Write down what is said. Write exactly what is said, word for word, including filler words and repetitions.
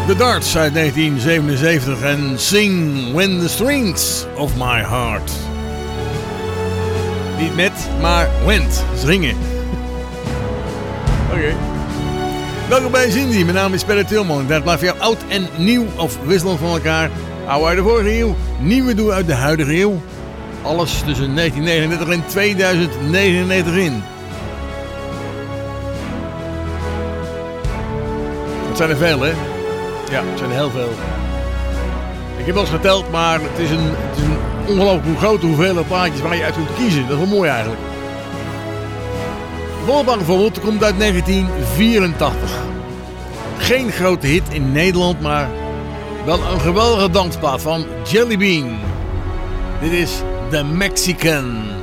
The Darts uit negentien zevenenzeventig en Sing When the Strings of My Heart. Niet met, maar went. Zingen. Oké. Okay. Welkom bij Cindy, mijn naam is Perre Tilman. Dat blijft voor jou oud en nieuw of wisselend van elkaar. Oude uit de vorige eeuw, nieuwe doen uit de huidige eeuw. Alles tussen negentien negenennegentig en tweeduizend negenennegentig in. Het zijn er veel, hè? Ja, het zijn er heel veel. Ik heb wel eens geteld, maar het is een, het is een ongelooflijk grote hoeveelheid plaatjes waar je uit kunt kiezen. Dat is wel mooi eigenlijk. De volgende bijvoorbeeld komt uit negentien vierentachtig. Geen grote hit in Nederland, maar wel een geweldige dansplaat van Jelly Bean. Dit is The Mexican.